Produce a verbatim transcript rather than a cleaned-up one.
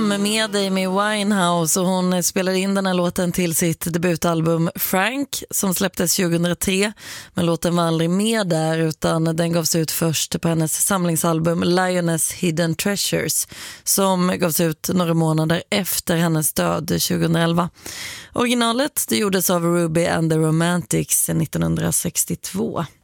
hem med Amy Winehouse och hon spelade in den här låten till sitt debutalbum Frank som släpptes tjugohundratre, men låten var aldrig med där utan den gavs ut först på hennes samlingsalbum Lioness Hidden Treasures som gavs ut några månader efter hennes död tjugohundraelva. Originalet det gjordes av Ruby and the Romantics nittonhundrasextiotvå.